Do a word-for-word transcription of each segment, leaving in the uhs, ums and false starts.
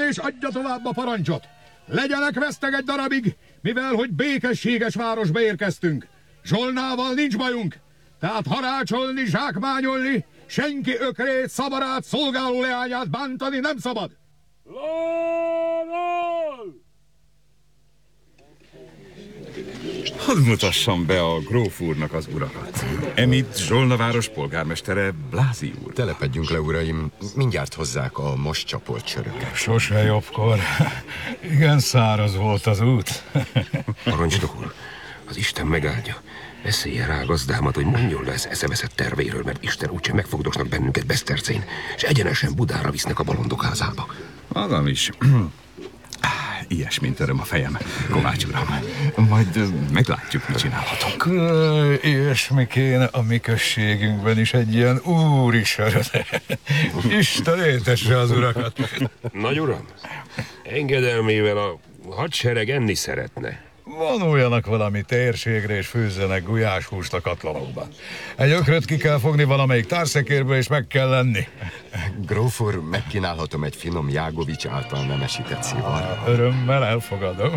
és adja tovább a parancsot. Legyenek veszteg egy darabig, mivel hogy békességes városba érkeztünk. Zsolnával nincs bajunk, tehát harácsolni, zsákmányolni, senki ökrét, szabarát, szolgáló leányát bántani nem szabad. Lánál! Hadd mutassam be a gróf úrnak az urakat. Emit Zsolna város polgármestere, Blázi úr. Telepedjünk le, uraim, mindjárt hozzák a most csapolt söröket. Sose jobbkor. Igen száraz volt az út. Parancsnok úr, az Isten megáldja. Beszélje rá a gazdámat, hogy mondjon le az eszeveszett tervéről, mert Isten úgyse megfogdosnak bennünket Besztercén, és egyenesen Budára visznek a bolondok házába. Magam is. Ilyesmint öröm a fejem, Kovács uram. Majd meglátjuk, mit csinálhatunk. Ilyesmi kéne a mi községünkben is egy ilyen úri söröt. Isten éltesse az urakat. Nagy uram, engedelmével a hadsereg enni szeretne. Vonuljanak valami térségre, és főzzenek gulyáshúst a katlanokban. Egy ökröt ki kell fogni valamelyik társzekérből, és meg kell lenni. Gróf úr, megkínálhatom egy finom Jágovics által nemesített szívar. Örömmel elfogadom.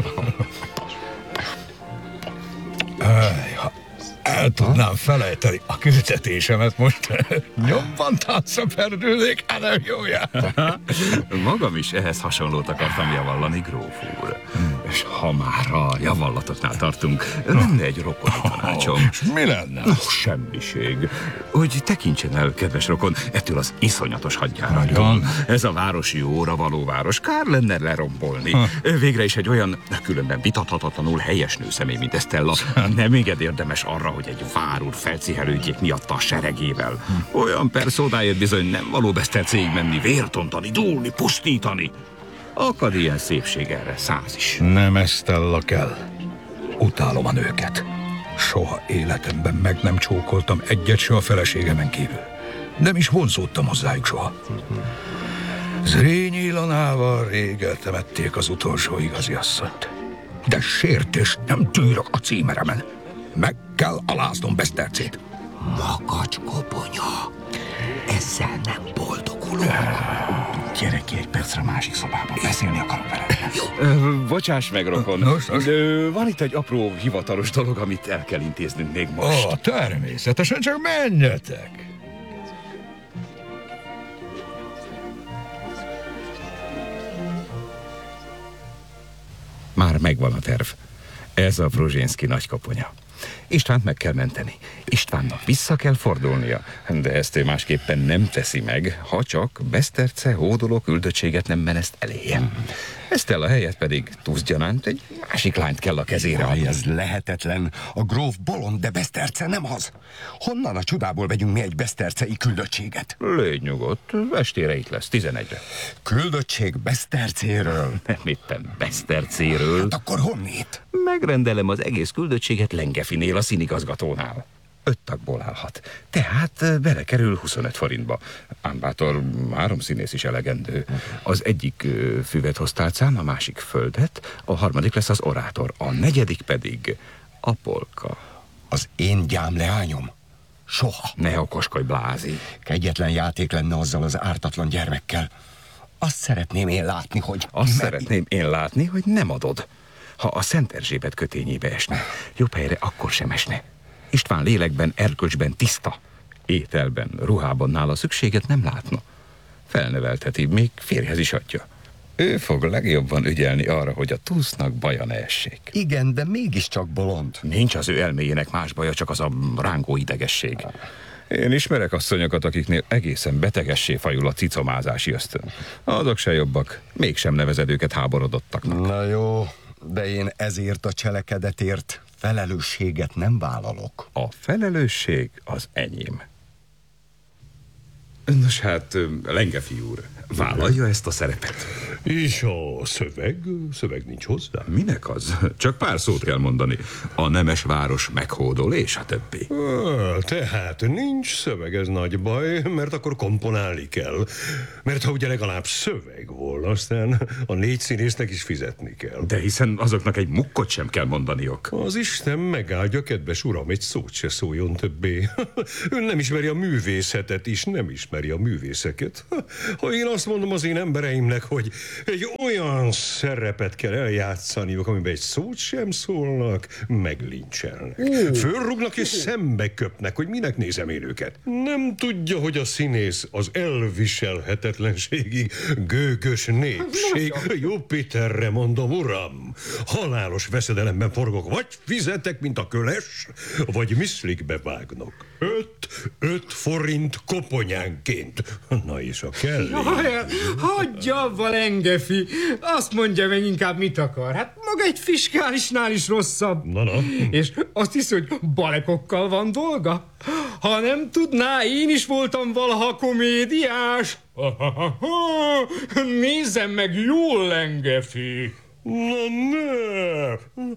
Ha el tudnám felejteni a küldetésemet most, nyomban táncszaperdülnék, hanem jóját. Magam is ehhez hasonlót akartam javallani, gróf úr. És ha már a javallatoknál tartunk, lenne egy rokoni tanácsom. És mi lenne? No, semmiség. Hogy tekintsen el, kedves rokon, ettől az iszonyatos hadjárattól. Nagyon. Ez a városi óra való város, kár lenne lerombolni. Ha. Végre is egy olyan, különben vitathatatlanul helyes nőszemély, mint Estella, nem inged érdemes arra, hogy egy várúr felcihelődjék miatta a seregével. Olyan perszódáért bizony nem való Besztercéig menni, vértontani, dúlni, pusztítani. Akad ilyen szépség erre, száz is. Nem Estella kell. Utálom a nőket. Soha életemben meg nem csókoltam egyet se a feleségemen kívül. Nem is vonzódtam hozzájuk soha. Zrínyi Ilanával rég eltemették az utolsó igazi asszonyt. De sértést nem tűrök a címeremen. Meg kell aláznom Besztercét. Makacs koponya. Ezzel nem boldogulok. Gyere ki egy percre a másik szobába, beszélni akarok vele. Bocsáss meg, rokon. Nos, nos. De van itt egy apró hivatalos dolog, amit el kell intéznünk még most. Ó, természetesen, csak menjetek. Már megvan a terv. Ez a Brozsénszky nagykaponya. Istvánt meg kell menteni. Istvánnak vissza kell fordulnia, de ezt ő másképpen nem teszi meg, ha csak Beszterce hódoló küldöttséget nem meneszt eléje. Estella helyett pedig túszgyanánt egy másik lányt kell a kezére Jaj, adni. ez lehetetlen. A gróf bolond, de Beszterce nem az. Honnan a csodából vegyünk mi egy besztercei küldöttséget? Légy nyugodt, estére itt lesz, tizenegyre. Küldöttség Besztercéről? Nem éppen Besztercéről. Hát akkor honnét? Megrendelem az egész küldöttséget Lengefinél, a színigazgatónál. Öt tagból állhat. Tehát belekerül huszonöt forintba. Ám bátor, három színész is elegendő. Az egyik füvet hoz tálcán, a másik földet, a harmadik lesz az orátor, a negyedik pedig a polka. Az én gyámleányom? Soha. Ne okoskodj, Blázi. Kegyetlen játék lenne azzal az ártatlan gyermekkel. Azt szeretném én látni, hogy... Azt meg... szeretném én látni, hogy nem adod. Ha a Szent Erzsébet kötényébe esne, jobb helyre akkor sem esne. István lélekben, erkölcsben tiszta. Ételben, ruhában nála szükséget nem látna. Felnevelteti, még férjhez is adja. Ő fog legjobban ügyelni arra, hogy a túsznak baja ne essék. Igen, de mégiscsak bolond. Nincs az ő elméjének más baja, csak az a rángó idegesség. Én ismerek asszonyokat, akiknél egészen betegessé fajul a cicomázási ösztön. Azok se jobbak, mégsem nevezed őket háborodottaknak. Na jó, de én ezért a cselekedetért felelősséget nem vállalok. A felelősség az enyém. Nos hát, Lengefi úr, vállalja ezt a szerepet? És a szöveg? Szöveg nincs hozzá? Minek az? Csak pár szót kell mondani. A nemes város meghódol, és a többi. Ah, tehát nincs szöveg, ez nagy baj, mert akkor komponálni kell. Mert ha ugye legalább szöveg volna, aztán a négy színésznek is fizetni kell. De hiszen azoknak egy mukkot sem kell mondaniok. Az Isten megáldja, kedves uram, egy szót se szóljon többé. Ön nem ismeri a művészetet is, nem ismeri a művészeket. Ha én azt mondom az én embereimnek, hogy egy olyan szerepet kell eljátszaniuk, amiben egy szót sem szólnak, meglincselnek. Uh. Fölrúgnak és szembe köpnek, hogy minek nézem én őket. Nem tudja, hogy a színész az elviselhetetlenségig gőgös népség. Jupiterre mondom, uram, halálos veszedelemben forgok. Vagy fizetek, mint a köles, vagy miszlikbe vágnak. Öt, öt forint koponyánként. Na és a kell. Hagyja avval, Engefi. Azt mondja meg inkább, mit akar. Hát maga egy fiskálisnál is rosszabb. Na, na. És azt hiszi, hogy balekokkal van dolga? Ha nem tudná, én is voltam valaha komédiás. Nézzem meg jól, Engefi. Na ne!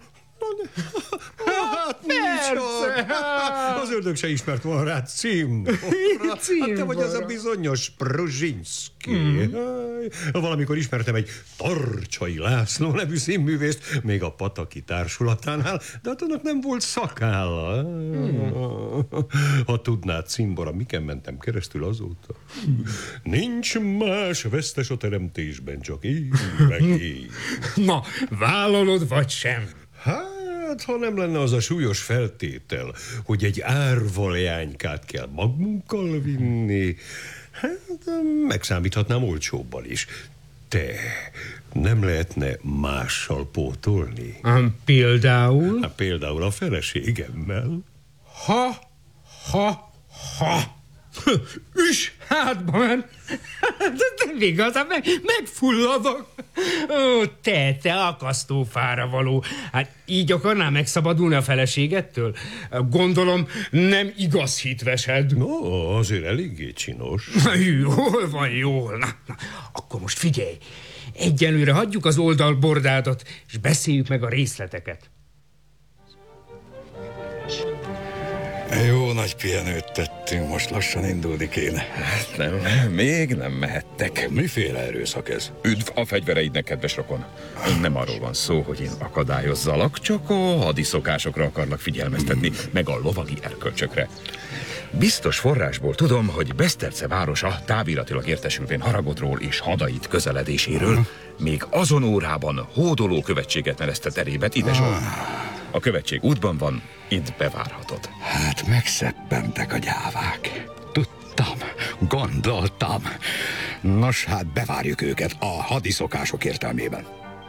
Hát nincs. Az ördög se ismert volna rád címborra. Hát te vagy az a bizonyos Prozsinszki. Mm. Valamikor ismertem egy Tarcsai László nevű színművészt, még a Pataki társulatánál, de hát annak nem volt szakálla. Mm. Ha tudnád, címbora, miken mentem keresztül azóta. Nincs más vesztes a teremtésben, csak én meg én. Na, vállalod vagy sem? Hát, ha nem lenne az a súlyos feltétel, hogy egy árvalánykát kell magunkkal vinni, hát megszámíthatnám olcsóbban is. Te nem lehetne mással pótolni? Um, például? Hát, például a feleségemmel. Ha, ha, ha. Üs, hátba ment. De még igazán meg, megfulladok. Ó, te, te akasztófára való. Hát így akarnál megszabadulni a feleségettől? Gondolom, nem igaz hitvesed. No, azért eléggé csinos. Jól van, jól. Na, na, akkor most figyelj. Egyelőre hagyjuk az oldalbordádat, és beszéljük meg a részleteket. Jó nagy pihenőt tettünk, most lassan indulni kéne. Hát nem, még nem mehettek. Miféle erőszak ez? Üdv a fegyvereidnek, kedves rokon. Nem arról van szó, hogy én akadályozzalak, csak a hadiszokásokra akarnak figyelmeztetni, meg a lovagi erkölcsökre. Biztos forrásból tudom, hogy Beszterce városa táviratilag értesülvén Haragotról és hadait közeledéséről még azon órában hódoló követséget nevezte terébet ide Zsolt. A követség útban van, itt bevárhatod. Hát megszeppentek a gyávák. Tudtam, gondoltam. Nos, hát bevárjuk őket a hadiszokások értelmében.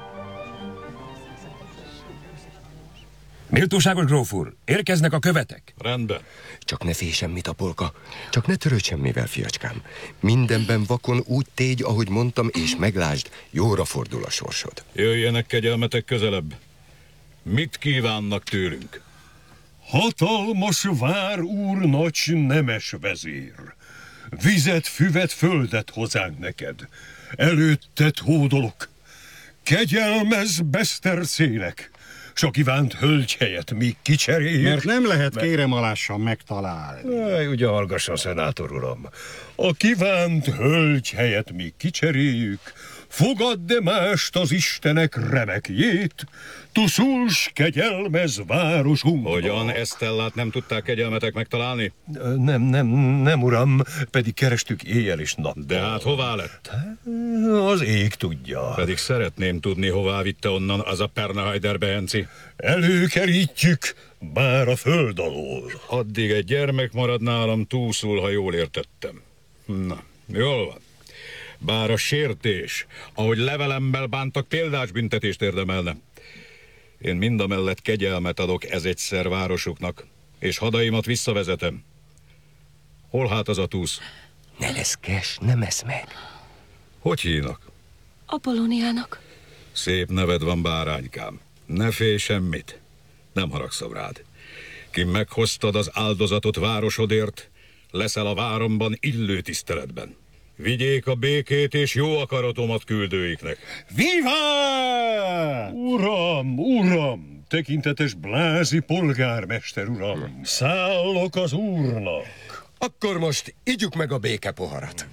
Méltóságos gróf úr, érkeznek a követek. Rendben. Csak ne félj semmit, Apolka. Csak ne törődj semmivel, fiacskám. Mindenben vakon úgy tégy, ahogy mondtam, és meglásd, jóra fordul a sorsod. Jöjjenek kegyelmetek közelebb. Mit kívánnak tőlünk? Hatalmas vár úr, nagy nemes vezér. Vizet, füvet, földet hozánk neked. Előtted hódolok. Kegyelmez Besztercének. S a kívánt hölgy helyett még kicseréljük. Mert nem lehet kéremalássan megtalálni. Aj, ugye hallgassa, szenátor uram. A kívánt hölgy helyett még kicseréljük. Fogadd-e mást az Istenek remekjét, tuszuls kegyelmez városunkba. Hogyan, Esztellát nem tudták kegyelmetek megtalálni? Nem, nem, nem, uram, pedig kerestük éjjel és nappal. De hát hová lett? Az ég tudja. Pedig szeretném tudni, hová vitte onnan az a Pernahajder Behenci. Előkerítjük, bár a föld alól. Addig egy gyermek marad nálam túszul, ha jól értettem. Na, jól van. Bár a sértés, ahogy levelemmel bántak, példás büntetést érdemelne. Én mindamellett kegyelmet adok ez egyszer városuknak, és hadaimat visszavezetem. Hol hát az a túsz? Ne leszkes, nem esz meg. Hogy hívnak? Apollóniának. Szép neved van, báránykám. Ne félj semmit. Nem haragszom rád. Ki meghoztad az áldozatot városodért, leszel a váromban illő tiszteletben. Vigyék a békét és jó akaratomat küldőiknek. Viva! Uram, uram, tekintetes Blázi polgármester uram, szállok az úrnak. Akkor most igyuk meg a békepoharat.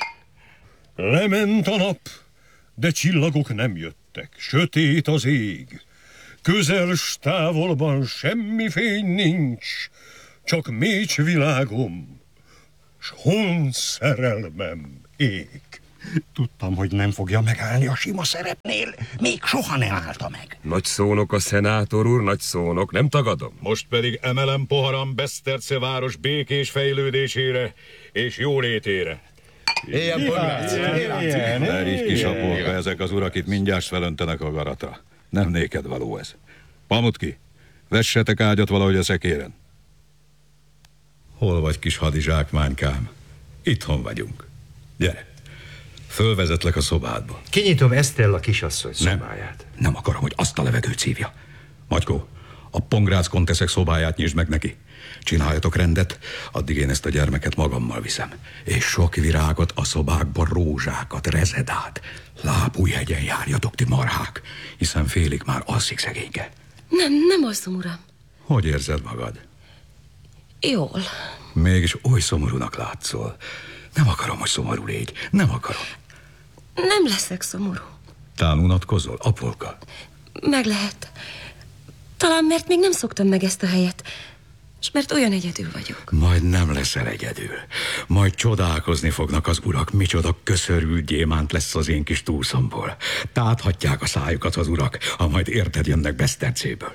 Lement a nap, de csillagok nem jöttek, sötét az ég. Közel s távolban semmi fény nincs, csak mécs világom, s hont szerelmem ég. Tudtam, hogy nem fogja megállni a sima szerepnél. Még soha nem állta meg. Nagy szónok a szenátor úr, nagy szónok, nem tagadom. Most pedig emelem poharam Beszterce város békés fejlődésére és jólétére. Ilyen polgár! Meríts kis Apolka, ezek az urak itt mindjárt felöntenek a garatra. Nem néked való ez. Pamutki, vessetek ágyat valahogy a szekéren. Hol vagy, kis hadizsákmánykám? Itthon vagyunk. Gyere, fölvezetlek a szobádba. Kinyitom Esztella kisasszony szobáját. Nem, nem akarom, hogy azt a levegőt szívja. Magykó, a Pongrácz konteszek szobáját nyisd meg neki. Csináljatok rendet, addig én ezt a gyermeket magammal viszem. És sok virágot a szobákba, rózsákat, rezedát. Lábújhegyen járjatok, ti marhák, hiszen félig már alszik szegényke. Nem, nem alszom, uram. Hogy érzed magad? Jól. Mégis oly szomorúnak látszol. Nem akarom, hogy szomorú légy. Nem akarom. Nem leszek szomorú. Tán unatkozol, Apolka? Meg lehet. Talán mert még nem szoktam meg ezt a helyet, és mert olyan egyedül vagyok. Majd nem leszel egyedül. Majd csodálkozni fognak az urak, micsoda köszörült gyémánt lesz az én kis túlszomból. Táthatják a szájukat az urak, ha majd érted jönnek Besztercéből.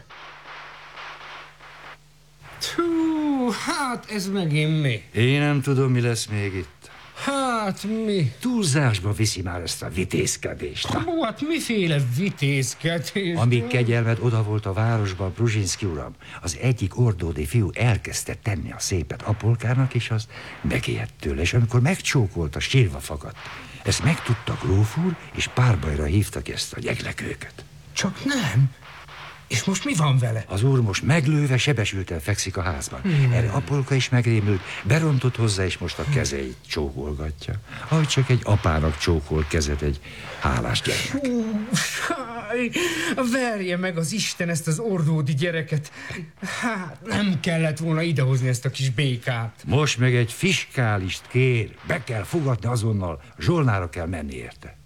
Hú, hát ez megint mi? Én nem tudom, mi lesz még itt. Hát mi? Túlzásba viszi már ezt a vitézkedést. Hú, hát miféle vitézkedés? Amíg kegyelmed oda volt a városban, Bruzsinszky uram, az egyik ordódi fiú elkezdte tenni a szépet Apolkának, és az megijedt tőle, és amikor megcsókolta, sírva fakadt. Ezt megtudta gróf úr, és párbajra hívtak ezt a gyeglekőket. Csak nem. És most mi van vele? Az úr most meglőve, sebesülten fekszik a házban. Hmm. Erre Apolka is megrémült, berontott hozzá, és most a kezeit csókolgatja. Ahogy csak egy apának csókol kezet egy hálás gyermek. Verje meg az Isten ezt az ordódi gyereket. Hát nem kellett volna idehozni ezt a kis békát. Most meg egy fiskálist kér, be kell fogadni azonnal, Zsolnára kell menni érte.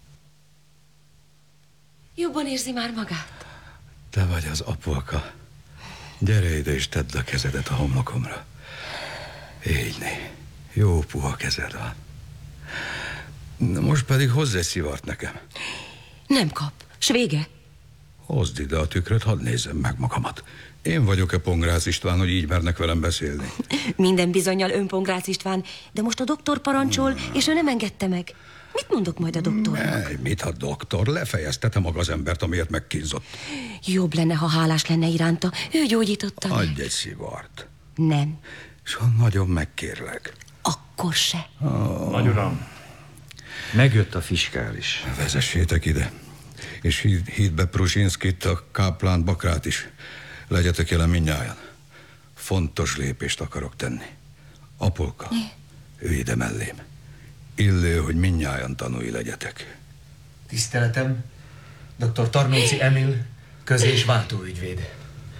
Jobban érzi már magát? Te vagy az Apolka. Gyere ide és tedd a kezedet a homlokomra. Így né. Jó puha kezed van. Na most pedig hozz egy szivart nekem. Nem kap. S vége. Hozd ide a tükröt, hadd nézzem meg magamat. Én vagyok-e Pongrácz István, hogy így mernek velem beszélni? Minden bizonnyal ön Pongrácz István, de most a doktor parancsol, és ő nem engedte meg. Mit mondok majd a doktornak? Ne, mit a doktor? Lefejeztete maga az embert, amiért megkínzott. Jobb lenne, ha hálás lenne iránta. Ő gyógyította meg. Adj egy szivart. Nem. S ha nagyon megkérlek. Akkor se. Oh. Nagy uram, megjött a fiskális. Vezessétek ide. És híd, híd be Pruzsinszkit, a káplán Bakrát is. Legyetek jelen mindnyájan. Fontos lépést akarok tenni. Apolka, ülj ide mellém. Illő, hogy mindnyájan tanúi legyetek. Tiszteletem, doktor Tarnóci Emil, köz- és váltóügyvéd.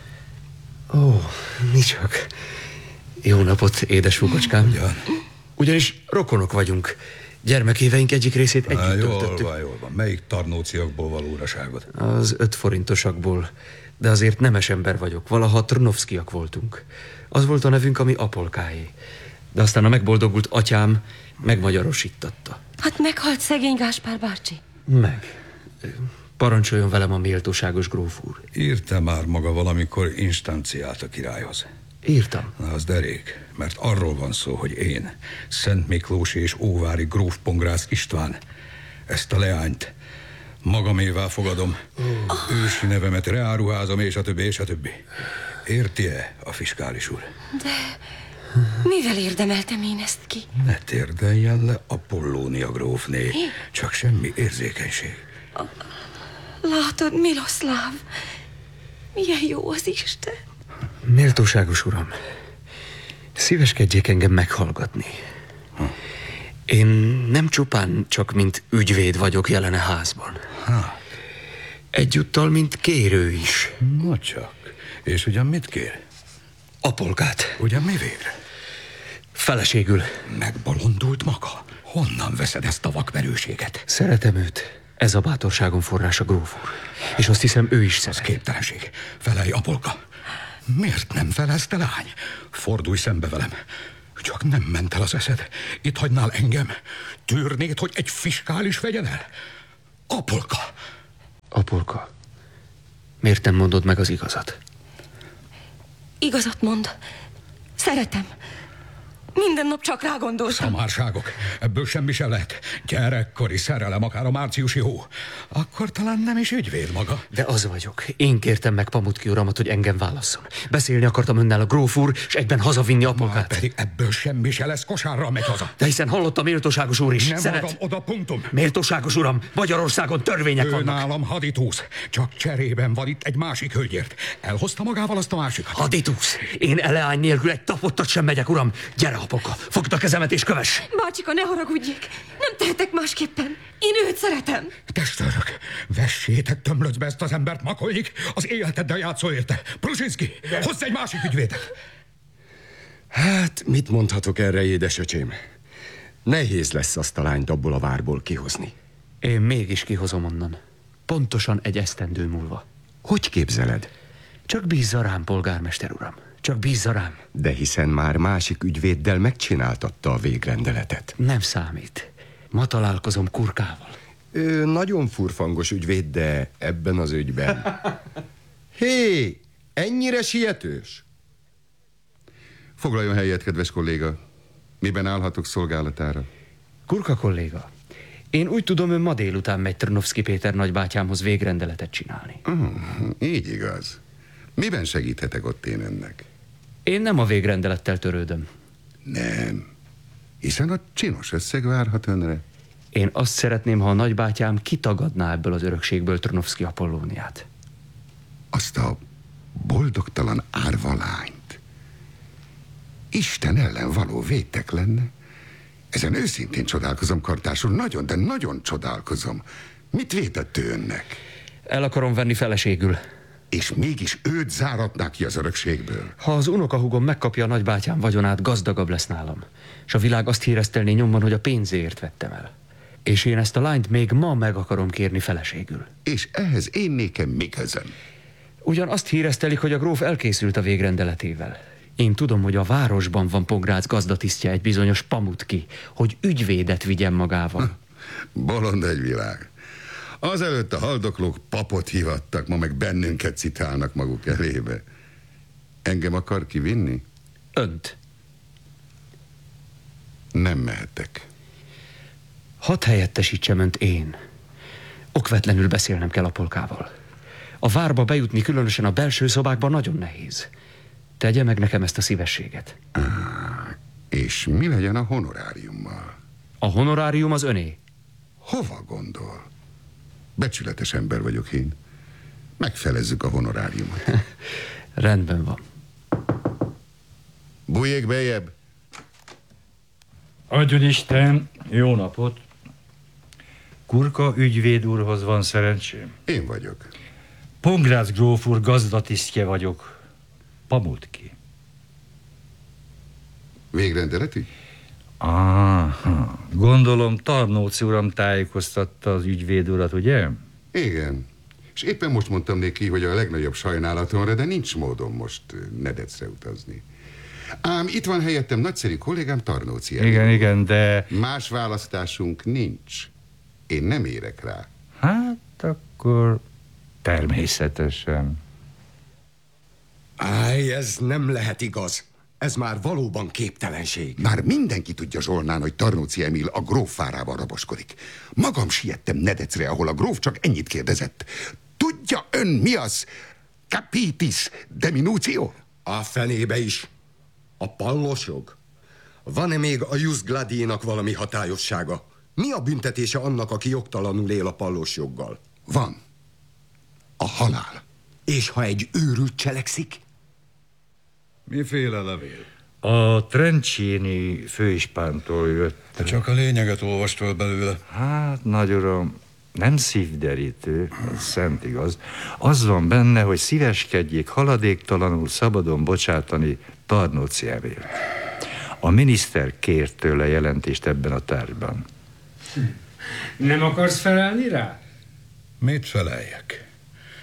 Ó, mi csak. Jó napot, édes fúkocskám. Ugyan. Ugyanis rokonok vagyunk. Gyermekéveink egyik részét együtt Há, jól töltöttük. van, jól van. Melyik tarnóciakból való uraságot? Az öt forintosakból. De azért nemes ember vagyok. Valaha Trnovszkiak voltunk. Az volt a nevünk, ami Apolkáé. De aztán a megboldogult atyám megmagyarosítatta. Hát meghalt szegény Gáspár bácsi. Meg. Parancsoljon velem a méltóságos gróf úr. Írta már maga valamikor instanciát a királyhoz? Írtam. Na, az derék, mert arról van szó, hogy én, Szent Miklósi és óvári gróf Pongrácz István, ezt a leányt magamévá fogadom, oh. ősi nevemet reáruházom, és a többi, és a többi. Érti-e a fiskális úr? De mivel érdemeltem én ezt ki? Ne térdeljen le, Apollónia grófné, csak semmi érzékenység. A, látod, Miloszláv, milyen jó az Isten. Méltóságos uram, szíveskedjék engem meghallgatni. Ha. Én nem csupán csak mint ügyvéd vagyok jelen a házban. Ha. Egyúttal, mint kérő is. No csak. És ugyan mit kér? Apolkát. Ugyan mi végre? Feleségül. Megbolondult maga? Honnan veszed ezt a vakmerőséget? Szeretem őt. Ez a bátorságom forrása, gróf úr. És azt hiszem, ő is szeret. Ez képtelenség. Felelj, Apolka. Miért nem felelsz, te lány? Fordulj szembe velem. Csak nem ment el az eszed. Itt hagynál engem. Tűrnéd, hogy egy fiskális vegyen el? Apolka! Apolka, miért nem mondod meg az igazat? Igazat mond. Szeretem. Minden nap csak rá gondoltam. Szamárságok. Ebből semmi sem lehet. Gyerekkori szerelem, akár a márciusi hó. Akkor talán nem is ügyvéd maga. De az vagyok. Én kértem meg Pamutki uramat, hogy engem válasszon. Beszélni akartam önnel a gróf úr, és egyben hazavinni Apolkát. Már pedig ebből semmi se lesz, kosárra megy haza. De hiszen hallottam, méltóságos úr is. Nem Szeret... adom oda, punktum. Méltóságos uram, Magyarországon törvények ő vannak. nálam haditúsz. Csak cserében van itt egy másik hölgyért. Elhozta magával azt a másikat. Haditúsz. Én eleány nélkül egy tapottat sem megyek, uram. Gyere, Apolka, fogd a kezemet és kövess. Bácsika, ne haragudjék. Nem tehetek másképpen. Én őt szeretem. Testvérök, vessétek tömlöcbe ezt az embert, makoljék. Az életeddel játszol érte. Brzezinski, hozz egy másik ügyvédet. Hát, mit mondhatok erre, édesöcsém? Nehéz lesz azt a lányt abból a várból kihozni. Én mégis kihozom onnan. Pontosan egy esztendő múlva. Hogy képzeled? Csak bízza rám, polgármester uram. Csak bízza rám. De hiszen már másik ügyvéddel megcsináltatta a végrendeletet. Nem számít. Ma találkozom Kurkával. Ő nagyon furfangos ügyvéd, de ebben az ügyben... Hé, ennyire sietős? Foglaljon helyet, kedves kolléga. Miben állhatok szolgálatára? Kurka kolléga, én úgy tudom, ön ma délután megy Trnovszky Péter nagybátyámhoz végrendeletet csinálni. Uh, így igaz. Miben segíthetek ott én önnek? Én nem a végrendelettel törődöm. Nem. Hiszen a csinos összeg várhat önre. Én azt szeretném, ha a nagybátyám kitagadná ebből az örökségből Trnovszky Apollóniát. Azt a boldogtalan árva lányt. Isten ellen való vétek lenne. Ezen őszintén csodálkozom, kartárs úr. Nagyon, de nagyon csodálkozom. Mit vétett ő önnek? El akarom venni feleségül. És mégis őt záratnák ki az örökségből. Ha az unokahúgom megkapja a nagybátyám vagyonát, gazdagabb lesz nálam. És a világ azt híresztelné nyomban, hogy a pénzéért vettem el. És én ezt a lányt még ma meg akarom kérni feleségül. És ehhez én nékem mi közöm? Ugyan azt híresztelik, hogy a gróf elkészült a végrendeletével. Én tudom, hogy a városban van Pográc gazdatisztje, egy bizonyos Pamutki, hogy ügyvédet vigyen magával. Bolond egy világ. Azelőtt a haldoklók papot hivattak, ma meg bennünket citálnak maguk elébe. Engem akar kivinni? Önt. Nem mehetek. Hadd helyettesítsem önt én. Okvetlenül beszélnem kell Apolkával. A várba bejutni, különösen a belső szobákban nagyon nehéz. Tegye meg nekem ezt a szívességet. Ah, és mi legyen a honoráriummal? A honorárium az öné. Hova gondol? Becsületes ember vagyok én. Megfelezzük a honoráriumot. Rendben van. Bújjék bejebb! Adjon Isten, jó napot! Kurka ügyvéd úrhoz van szerencsém? Én vagyok. Pográc gróf úr gazdatisztje vagyok. Pamutki. Végrendeleti? Aha. Gondolom Tarnóci uram tájékoztatta az ügyvéd urat, ugye? Igen. És éppen most mondtam neki, hogy a legnagyobb sajnálatomra, de nincs módom most Nedecre utazni. Ám itt van helyettem nagyszerű kollégám Tarnóci. Igen, igen, de... Más választásunk nincs. Én nem érek rá. Hát akkor természetesen. Áj, ez nem lehet igaz. Ez már valóban képtelenség. Már mindenki tudja Zsolnán, hogy Tarnóci Emil a gróf várában raboskodik. Magam siettem Nedecre, ahol a gróf csak ennyit kérdezett. Tudja ön mi az? Capitis deminutio? A fenébe is. A pallosjog? Van-e még a jus gladiinak valami hatályossága? Mi a büntetése annak, aki jogtalanul él a pallosjoggal? Van. A halál. És ha egy őrült cselekszik? Miféle levél? A Trencsini főispántól jött. Csak a lényeget olvast fel belőle. Hát, nagy uram, nem szívderítő, az szent igaz. Az van benne, hogy szíveskedjék haladéktalanul szabadon bocsátani Tarnóci Emilt. A miniszter kért tőle jelentést ebben a tárgyban. Nem akarsz felelni rá? Mit feleljek?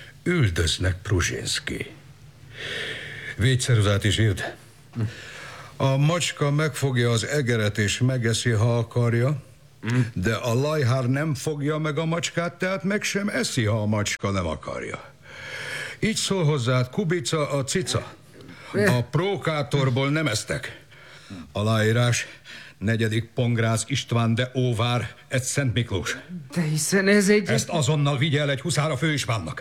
Üldöznek, Brzezinski. Védszeruzát is írd. A macska megfogja az egeret és megeszi, ha akarja, de a lajhár nem fogja meg a macskát, tehát meg sem eszi, ha a macska nem akarja. Így szól hozzád Kubica a cica. A prókátorból nem eztek. Aláírás: negyedik Pongrácz István de Óvár, egy Szent Miklós. De hiszen ez egy... Ezt azonnal vigye el egy huszára főispánnak.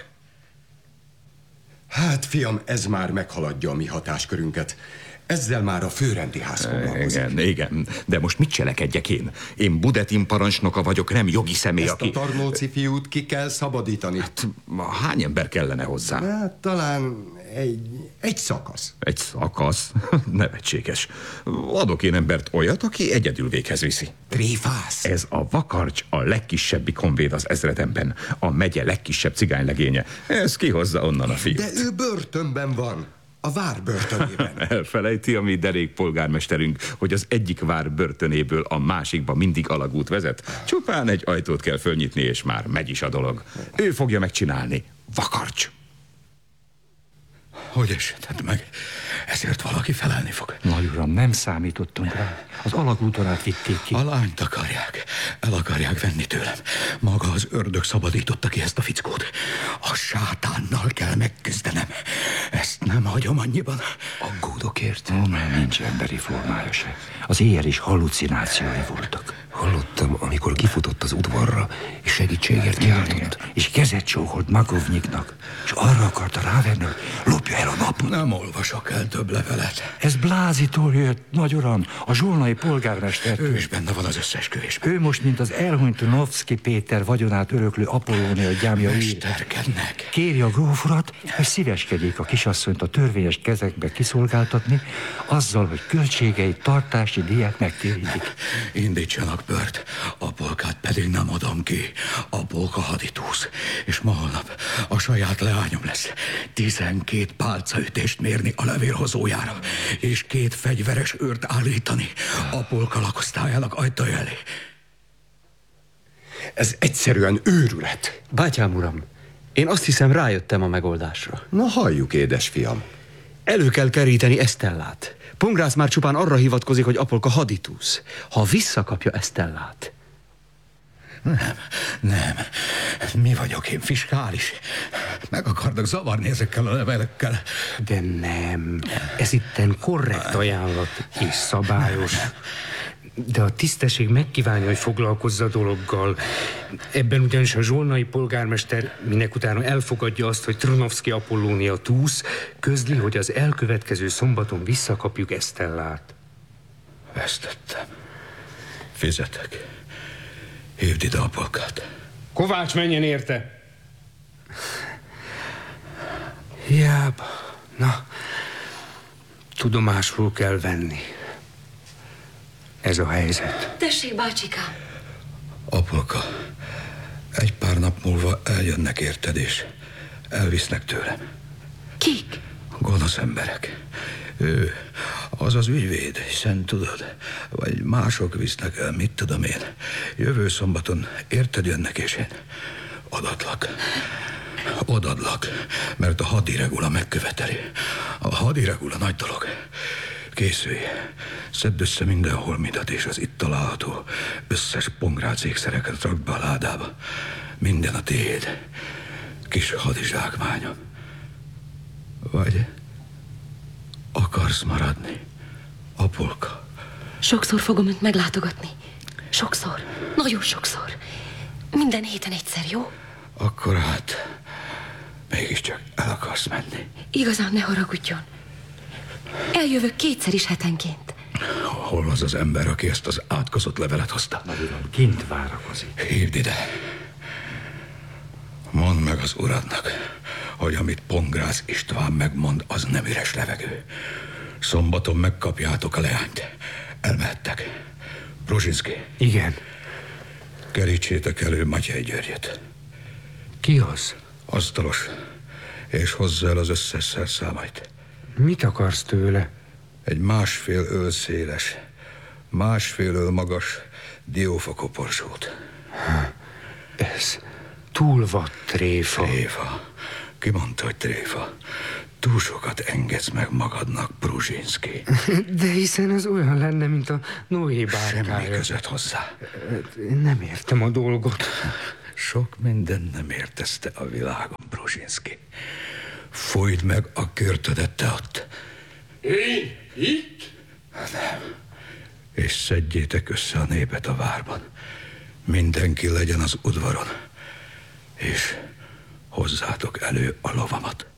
Hát, fiam, ez már meghaladja a mi hatáskörünket. Ezzel már a főrendi ház foglalkozik. Igen, igen, de most mit cselekedjek én? Én Budetin parancsnoka vagyok, nem jogi személy, Ezt aki... a Tarnóci fiút ki kell szabadítani. Hát, hány ember kellene hozzá? Hát, talán egy, egy szakasz. Egy szakasz? Nevetséges. Adok én embert olyat, aki egyedül véghez viszi. Tréfász. Ez a vakarcs a legkisebbik honvéd az ezredemben. A megye legkisebb cigánylegénye. Ez kihozza onnan a fiút. De ő börtönben van. A vár börtönében. Elfelejti a mi derék polgármesterünk, hogy az egyik vár börtönéből a másikba mindig alagút vezet. Csupán egy ajtót kell fölnyitni, és már megy is a dolog. Ő fogja megcsinálni. Vakarcs! Hogy esett meg? Ezért valaki felelni fog. Nagy uram, nem számítottunk rá. Az alagúton át vitték ki. A lányt akarják. El akarják venni tőlem. Maga az ördög szabadította ki ezt a fickót. A sátánnal kell megküzdenem. Ezt nem hagyom annyiban. Aggódok érte? Ó, már nincs emberi formája se. Az éjjel is hallucinációi voltak. Hallottam, amikor kifutott az udvarra, és segítségért kiáltott. És kezet csókolt Makovnyiknak, és arra akarta rávenni, hogy lopja el a napot. Nem olvasok el több levelet. Ez Blázitól jött, nagy uram, a zsolnai polgármester. Ő is benne van az összeesküvésben. Ő most, mint az elhunyt Novszky Péter vagyonát öröklő Apollónia gyámja ír. Mesterkednek. Kéri a gróf urat, hogy szíveskedjék a kisasszonyt a törvényes kezekbe kiszolgáltatni, azzal, hogy költségeit, tartási díját megtérítik. Indítsanak bört, Apolkát pedig nem adom ki. Apolka haditúsz, és ma holnap a saját leányom lesz. Tizenkét pálcaütést mérni a levélhozójára, és két fegyveres őrt állítani Apolka lakosztályának ajtaja elé. Ez egyszerűen őrület. Bátyám uram, én azt hiszem, rájöttem a megoldásra. Na halljuk, édesfiam. Elő kell keríteni Esztellát. Pongrácz már csupán arra hivatkozik, hogy Apolka haditúsz. Ha visszakapja Esztellát... Nem, nem. Mi vagyok én, fiskális? Meg akarnak zavarni ezekkel a levelekkel. De nem. Ez itten korrekt ajánlat és szabályos. De a tisztesség megkívánja, hogy foglalkozza a dologgal. Ebben ugyanis a zsolnai polgármester minek utána elfogadja azt, hogy Trnovszky Apollónia túsz, közli, hogy az elkövetkező szombaton visszakapjuk Esztellát. Ezt tettem. Fizetek. Hívd ide Apolkát. Kovács, menjen érte! Hiába. Na, tudomásul kell venni. Ez a helyzet. Tessék, bácsikám. Apolka, egy pár nap múlva eljönnek érted, és elvisznek tőlem. Kik? Gonosz emberek. Ő, az az ügyvéd, hiszen tudod, vagy mások visznek el, mit tudom én. Jövő szombaton érted jönnek, és én odadlak. Odadlak, mert a hadiregula megköveteli. A hadiregula nagy dolog. Készülj, szedd össze minden holmidat, és az itt található összes Pongrácz ékszereket rakd be a ládába. Minden a tiéd. Kis hadizsákmányom. Vagy akarsz maradni, Apolka? Sokszor fogom önt meglátogatni. Sokszor. Nagyon sokszor. Minden héten egyszer, jó? Akkor hát mégiscsak el akarsz menni. Igazán ne haragudjon. Eljövök kétszer is hetenként. Hol az az ember, aki ezt az átkozott levelet hozta? Nagyuram, kint várakozik. Hívd ide. Mondd meg az uradnak, hogy amit Pongrácz István megmond, az nem üres levegő. Szombaton megkapjátok a leányt. Elmehettek. Bruzsinszky. Igen. Kerítsétek elő Matyej Györgyöt. Ki az? Asztalos. És hozzá el az összes szerszámait. Mit akarsz tőle? Egy másfél öl széles, másfél öl magas diófa koporsót. Ez túl vad tréfa. Tréfa. Ki mondta, hogy tréfa? túl sokat engedsz meg magadnak, Brzezinski. De hiszen ez olyan lenne, mint a Noé bárkája. Semmi között hozzá. Én nem értem a dolgot. Sok minden nem értesz te a világon, Brzezinski. Folydd meg a körtödet te ott. Én? Itt? Nem. És szedjétek össze a népet a várban. Mindenki legyen az udvaron. És hozzátok elő a lovamat.